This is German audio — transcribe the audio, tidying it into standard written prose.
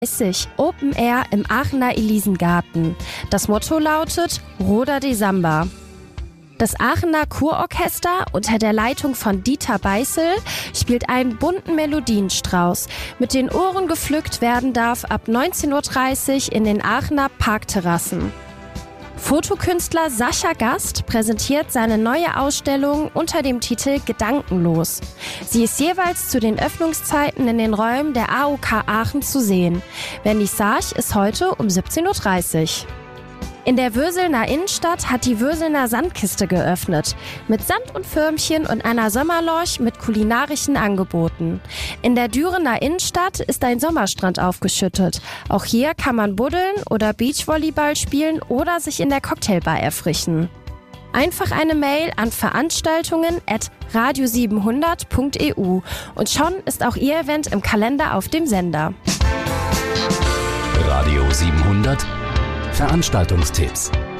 Open Air im Aachener Elisengarten. Das Motto lautet Roder de Samba. Das Aachener Kurorchester unter der Leitung von Dieter Beißel spielt einen bunten Melodienstrauß, mit den Ohren gepflückt werden darf ab 19.30 Uhr in den Aachener Parkterrassen. Fotokünstler Sascha Gast präsentiert seine neue Ausstellung unter dem Titel Gedankenlos. Sie ist jeweils zu den Öffnungszeiten in den Räumen der AOK Aachen zu sehen. Vernissage ist heute um 17.30 Uhr. In der Würselner Innenstadt hat die Würselner Sandkiste geöffnet, mit Sand und Förmchen und einer Sommerlounge mit kulinarischen Angeboten. In der Dürener Innenstadt ist ein Sommerstrand aufgeschüttet. Auch hier kann man buddeln oder Beachvolleyball spielen oder sich in der Cocktailbar erfrischen. Einfach eine Mail an veranstaltungen@radio700.eu und schon ist auch Ihr Event im Kalender auf dem Sender. Radio 700 Veranstaltungstipps.